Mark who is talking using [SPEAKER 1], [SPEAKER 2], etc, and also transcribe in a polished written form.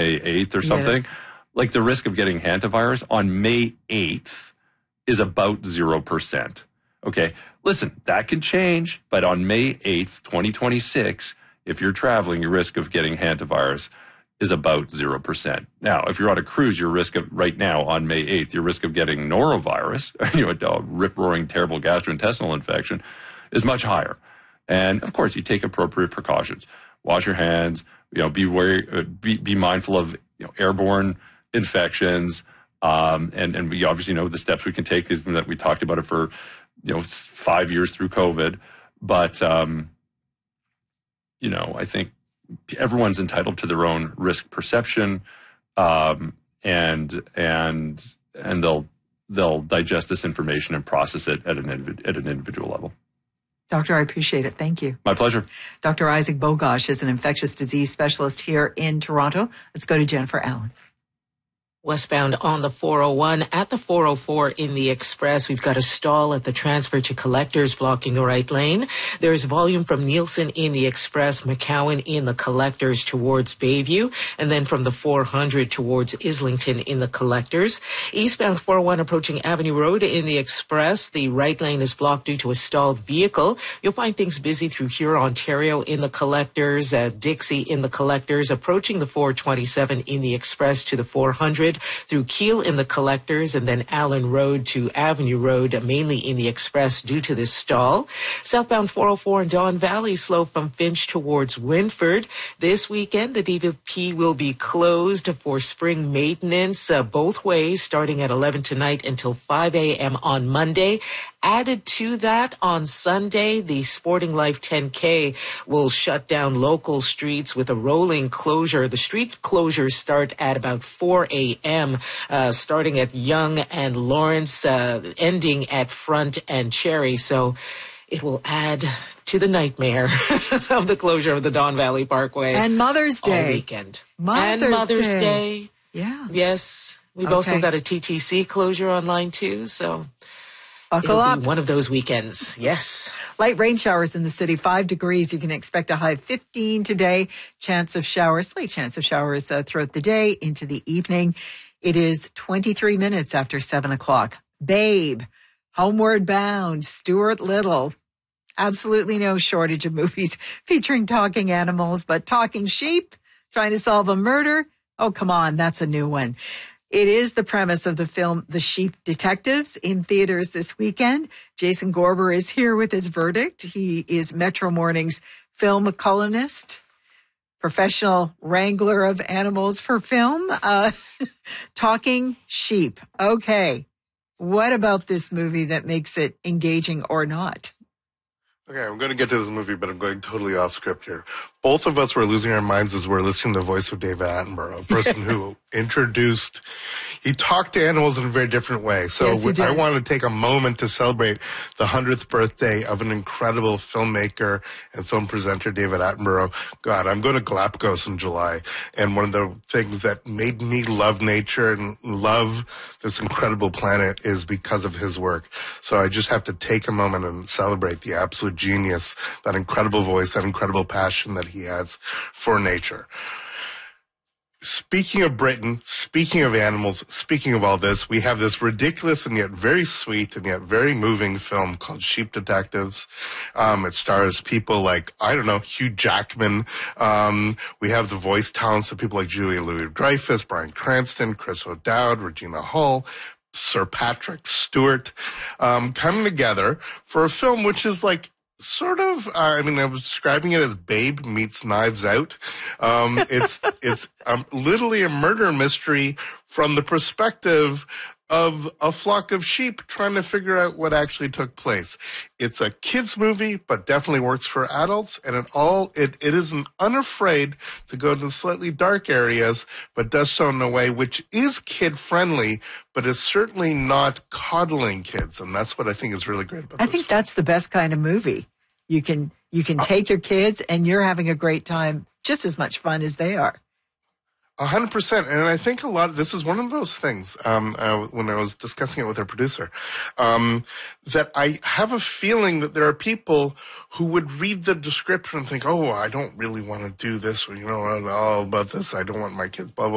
[SPEAKER 1] May 8th or something.
[SPEAKER 2] Yes.
[SPEAKER 1] Like the risk of getting hantavirus on May 8th is about 0%. Okay. Listen, that can change, but on May 8th, 2026, if you're traveling, your risk of getting hantavirus is about 0%. Now, if you're on a cruise, your risk of right now on May 8th, your risk of getting norovirus, a rip-roaring terrible gastrointestinal infection, is much higher. And of course, you take appropriate precautions. Wash your hands, be mindful of airborne infections, and we obviously know the steps we can take that we talked about it for 5 years through COVID. But I think everyone's entitled to their own risk perception, and they'll digest this information and process it at an individual level.
[SPEAKER 2] Doctor, I appreciate it. Thank you.
[SPEAKER 1] My pleasure.
[SPEAKER 2] Dr. Isaac Bogosh is an infectious disease specialist here in Toronto. Let's go to Jennifer Allen.
[SPEAKER 3] Westbound on the 401 at the 404 in the Express. We've got a stall at the transfer to Collectors blocking the right lane. There's volume from Nielsen in the Express, McCowan in the Collectors towards Bayview, and then from the 400 towards Islington in the Collectors. Eastbound 401 approaching Avenue Road in the Express. The right lane is blocked due to a stalled vehicle. You'll find things busy through Huron, Ontario in the Collectors, Dixie in the Collectors, approaching the 427 in the Express to the 400. Through Keele in the Collectors, and then Allen Road to Avenue Road, mainly in the Express due to this stall. Southbound 404 in Don Valley, slow from Finch towards Winford. This weekend, the DVP will be closed for spring maintenance both ways, starting at 11 tonight until 5 a.m. on Monday. Added to that, on Sunday, the Sporting Life 10K will shut down local streets with a rolling closure. The street closures start at about 4 a.m., starting at Yonge and Lawrence, ending at Front and Cherry. So it will add to the nightmare of the closure of the Don Valley Parkway.
[SPEAKER 2] And Mother's Day.
[SPEAKER 3] All weekend. Mother's Day.
[SPEAKER 2] Yeah.
[SPEAKER 3] Yes. We've also got a TTC closure online too, so...
[SPEAKER 2] Buckle up.
[SPEAKER 3] Be one of those weekends. Yes.
[SPEAKER 2] Light rain showers in the city, 5 degrees. You can expect a high of 15 today. Chance of showers, slight chance of showers throughout the day into the evening. It is 23 minutes after 7 o'clock. Babe, Homeward Bound, Stuart Little. Absolutely no shortage of movies featuring talking animals, but talking sheep, trying to solve a murder. Oh, come on. That's a new one. It is the premise of the film The Sheep Detectives in theaters this weekend. Jason Gorber is here with his verdict. He is Metro Morning's film columnist, professional wrangler of animals for film. Talking sheep. Okay. What about this movie that makes it engaging or not?
[SPEAKER 4] Okay, I'm going to get to this movie, but I'm going totally off script here. Both of us were losing our minds as we're listening to the voice of David Attenborough, a person who he talked to animals in a very different way. So
[SPEAKER 2] yes,
[SPEAKER 4] I want to take a moment to celebrate the 100th birthday of an incredible filmmaker and film presenter, David Attenborough. God, I'm going to Galapagos in July. And one of the things that made me love nature and love this incredible planet is because of his work. So I just have to take a moment and celebrate the absolute genius, that incredible voice, that incredible passion that he has for nature. Speaking of Britain, speaking of animals, speaking of all this, we have this ridiculous and yet very sweet and yet very moving film called Sheep Detectives. It stars people like, Hugh Jackman. We have the voice talents of people like Julia Louis-Dreyfus, Bryan Cranston, Chris O'Dowd, Regina Hall, Sir Patrick Stewart, coming together for a film which is like, I was describing it as Babe meets Knives Out. It's literally a murder mystery from the perspective of a flock of sheep trying to figure out what actually took place. It's a kids movie, but definitely works for adults, and it isn't unafraid to go to slightly dark areas, but does so in a way which is kid friendly, but is certainly not coddling kids, and that's what I think is really great about this.
[SPEAKER 2] I think that's the best kind of movie. You can take your kids, and you're having a great time, just as much fun as they are.
[SPEAKER 4] 100%. And I think this is one of those things, when I was discussing it with our producer, that I have a feeling that there are people who would read the description and think, oh, I don't really want to do this, or, all about this. I don't want my kids, blah, blah,